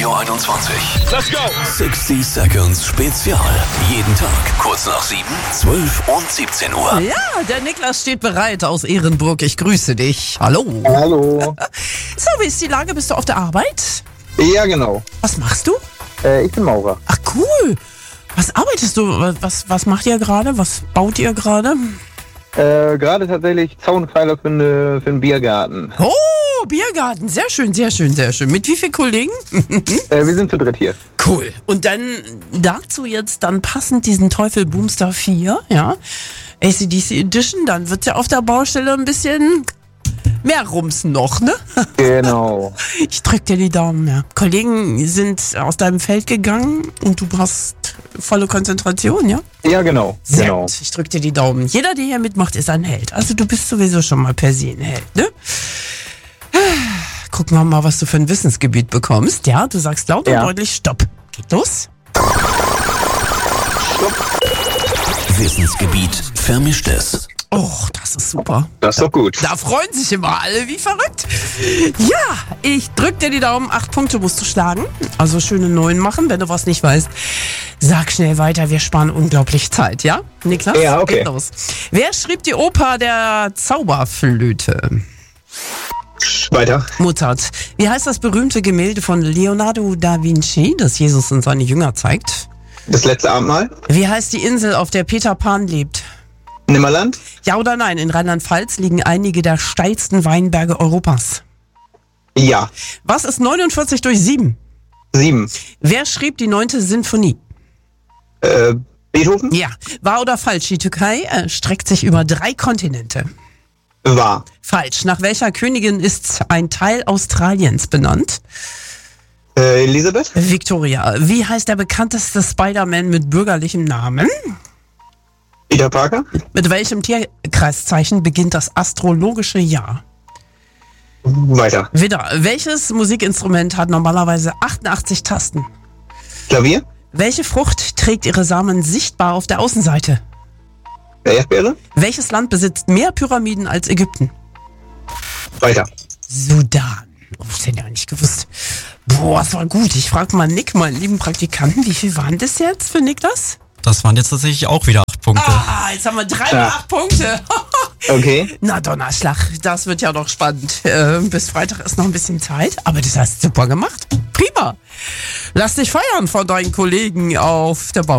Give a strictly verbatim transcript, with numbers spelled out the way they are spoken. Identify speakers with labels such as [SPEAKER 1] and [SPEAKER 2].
[SPEAKER 1] Radio einundzwanzig.
[SPEAKER 2] Let's go!
[SPEAKER 1] sechzig Seconds Spezial. Jeden Tag kurz nach sieben, zwölf und siebzehn Uhr.
[SPEAKER 3] Ja, der Niklas steht bereit aus Ehrenburg. Ich grüße dich. Hallo.
[SPEAKER 4] Hallo.
[SPEAKER 3] So, wie ist die Lage? Bist du auf der Arbeit?
[SPEAKER 4] Ja, genau.
[SPEAKER 3] Was machst du?
[SPEAKER 4] Äh, ich bin Maurer.
[SPEAKER 3] Ach, cool. Was arbeitest du? Was, was macht ihr gerade? Was baut ihr gerade?
[SPEAKER 4] Äh, gerade tatsächlich Zaunpfeiler für, eine, für einen Biergarten.
[SPEAKER 3] Oh, Biergarten. Sehr schön, sehr schön, sehr schön. Mit wie vielen Kollegen?
[SPEAKER 4] Äh, wir sind zu dritt hier.
[SPEAKER 3] Cool. Und dann dazu jetzt dann passend diesen Teufel Boomstar vier, ja, A C D C Edition, dann wird ja auf der Baustelle ein bisschen mehr rumsen noch, ne?
[SPEAKER 4] Genau.
[SPEAKER 3] Ich drück dir die Daumen, ja. Kollegen sind aus deinem Feld gegangen und du hast volle Konzentration, ja?
[SPEAKER 4] Ja, genau.
[SPEAKER 3] Sehr
[SPEAKER 4] genau.
[SPEAKER 3] gut. Ich drück dir die Daumen. Jeder, der hier mitmacht, ist ein Held. Also du bist sowieso schon mal per se ein Held, ne? Gucken wir mal, was du für ein Wissensgebiet bekommst. Ja, du sagst laut
[SPEAKER 4] Ja.
[SPEAKER 3] und deutlich Stopp. Geht los?
[SPEAKER 1] Wissensgebiet Vermischtes.
[SPEAKER 3] Oh, das ist super.
[SPEAKER 4] Das ist doch gut.
[SPEAKER 3] Da freuen sich immer alle wie verrückt. Ja, ich drück dir die Daumen. Acht Punkte musst du schlagen. Also schöne neun machen. Wenn du was nicht weißt, sag schnell weiter. Wir sparen unglaublich Zeit, ja? Niklas?
[SPEAKER 4] Ja, okay.
[SPEAKER 3] Geht los. Wer schrieb die Oper der Zauberflöte?
[SPEAKER 4] Weiter.
[SPEAKER 3] Mozart. Wie heißt das berühmte Gemälde von Leonardo da Vinci, das Jesus und seine Jünger zeigt?
[SPEAKER 4] Das letzte Abendmahl.
[SPEAKER 3] Wie heißt die Insel, auf der Peter Pan lebt?
[SPEAKER 4] Nimmerland.
[SPEAKER 3] Ja oder nein? In Rheinland-Pfalz liegen einige der steilsten Weinberge Europas.
[SPEAKER 4] Ja.
[SPEAKER 3] Was ist neunundvierzig durch sieben?
[SPEAKER 4] Sieben.
[SPEAKER 3] Wer schrieb die neunte Sinfonie?
[SPEAKER 4] Äh, Beethoven.
[SPEAKER 3] Ja. Wahr oder falsch? Die Türkei äh, streckt sich über drei Kontinente.
[SPEAKER 4] War.
[SPEAKER 3] Falsch. Nach welcher Königin ist ein Teil Australiens benannt?
[SPEAKER 4] Äh, Elisabeth.
[SPEAKER 3] Victoria. Wie heißt der bekannteste Spider-Man mit bürgerlichem Namen?
[SPEAKER 4] Peter Parker.
[SPEAKER 3] Mit welchem Tierkreiszeichen beginnt das astrologische Jahr?
[SPEAKER 4] Weiter.
[SPEAKER 3] Widder. Welches Musikinstrument hat normalerweise achtundachtzig Tasten?
[SPEAKER 4] Klavier.
[SPEAKER 3] Welche Frucht trägt ihre Samen sichtbar auf der Außenseite?
[SPEAKER 4] Erdbeere.
[SPEAKER 3] Welches Land besitzt mehr Pyramiden als Ägypten?
[SPEAKER 4] Weiter.
[SPEAKER 3] Sudan. Oh, das hätte ich ja nicht gewusst. Boah, das war gut. Ich frage mal Nick, meinen lieben Praktikanten, wie viel waren das jetzt für Niklas?
[SPEAKER 5] Das waren jetzt tatsächlich auch wieder acht Punkte.
[SPEAKER 3] Ah, jetzt haben wir drei
[SPEAKER 4] Ja.
[SPEAKER 3] mal acht Punkte.
[SPEAKER 4] Okay.
[SPEAKER 3] Na Donnerschlag, das wird ja noch spannend. Äh, bis Freitag ist noch ein bisschen Zeit, aber das hast du super gemacht. Prima. Lass dich feiern von deinen Kollegen auf der Baustelle.